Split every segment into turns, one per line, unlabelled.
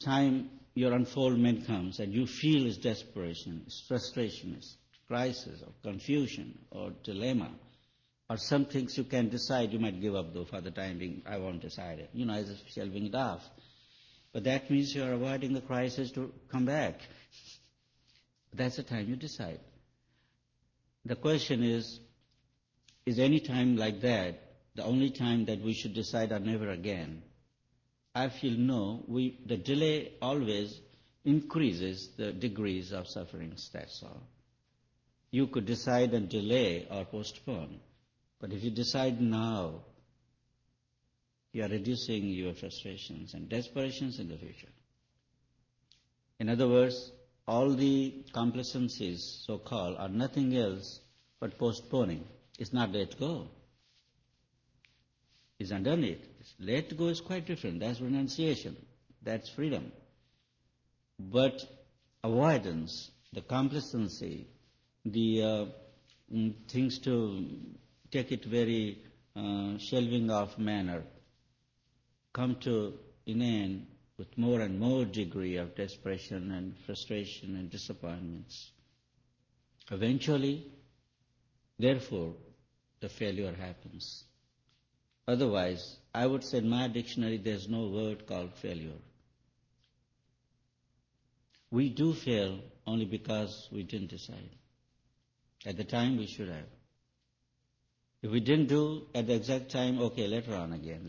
time your unfoldment comes and you feel it's desperation, it's frustration, it's crisis or confusion or dilemma, or some things you can decide, you might give up though for the time being, I won't decide it. As if shelving it off. But that means you are avoiding the crisis to come back. That's the time you decide. The question is any time like that the only time that we should decide or never again? I feel no, the delay always increases the degrees of sufferings, that's all. You could decide and delay or postpone, but if you decide now, you are reducing your frustrations and desperations in the future. In other words, all the complacencies, so-called, are nothing else but postponing. It's not let go. It's underneath. Let go is quite different. That's renunciation. That's freedom. But avoidance, the complacency, the things to take it very shelving off manner, come to an end with more and more degree of desperation and frustration and disappointments. Eventually, therefore, the failure happens. Otherwise, I would say in my dictionary there's no word called failure. We do fail only because we didn't decide. At the time we should have. If we didn't do at the exact time, okay, later on again.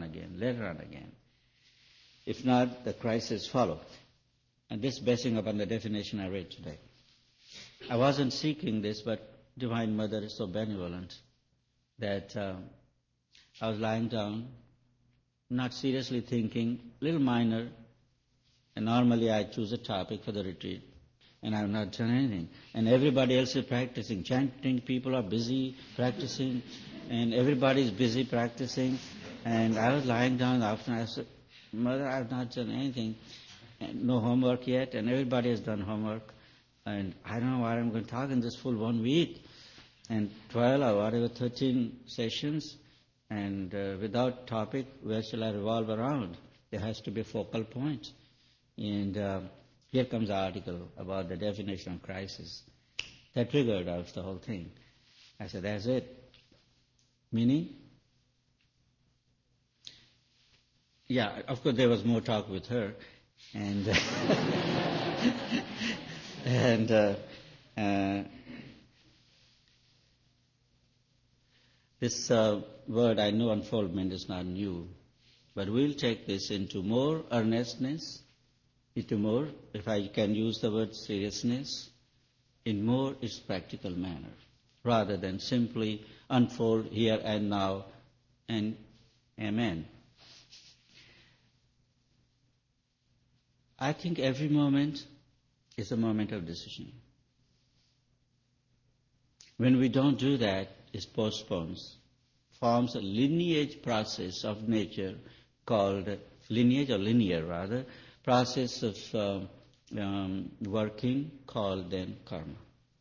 If not, the crisis followed. And this basing upon the definition I read today. I wasn't seeking this, but Divine Mother is so benevolent that I was lying down, not seriously thinking, little minor, and normally I choose a topic for the retreat, and I have not done anything. And everybody else is practicing, chanting, people are busy practicing, and everybody is busy practicing. And I was lying down after, I said, Mother, I have not done anything, and no homework yet, and everybody has done homework, and I don't know what I'm going to talk in this full 1 week, and 12 or whatever, 13 sessions, and without topic, where shall I revolve around? There has to be a focal point. And here comes the article about the definition of crisis. That triggered out the whole thing. I said, that's it. Meaning? Yeah, of course there was more talk with her. And this word, I know unfoldment is not new, but we'll take this into more earnestness, into more, if I can use the word seriousness, in more its practical manner, rather than simply unfold here and now, and amen. I think every moment is a moment of decision. When we don't do that, it postpones, forms a lineage process of nature called lineage, or linear rather, process of working called then karma.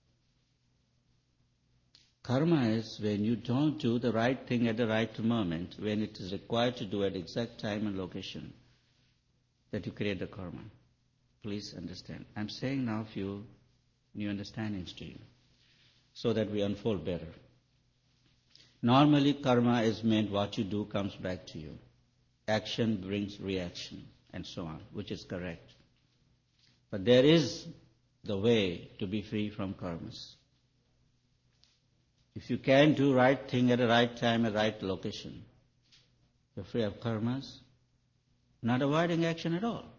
Karma is when you don't do the right thing at the right moment, when it is required to do at exact time and location, that you create the karma. Please understand. I'm saying now a few new understandings to you, so that we unfold better. Normally, karma is meant what you do comes back to you. Action brings reaction, and so on, which is correct. But there is the way to be free from karmas. If you can do right thing at the right time, at the right location, you're free of karmas, not avoiding action at all,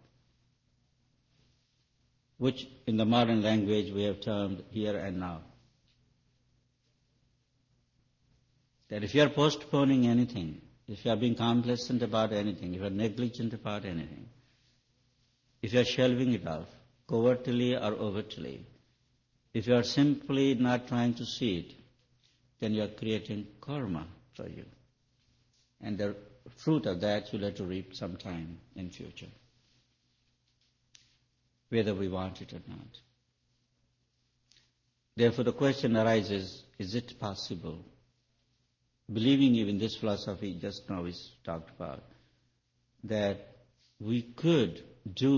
which in the modern language we have termed here and now. That if you are postponing anything, if you are being complacent about anything, if you are negligent about anything, if you are shelving it off, covertly or overtly, if you are simply not trying to see it, then you are creating karma for you. And the fruit of that you'll have to reap sometime in future, whether we want it or not. Therefore the question arises, is it possible, believing even this philosophy just now is talked about, that we could do